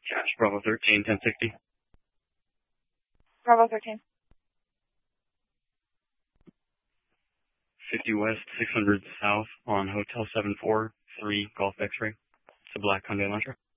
Cash, Bravo 13, 1060. Bravo 13. 50 West, 600 South on Hotel 743, Golf X-Ray. It's a black Hyundai Elantra.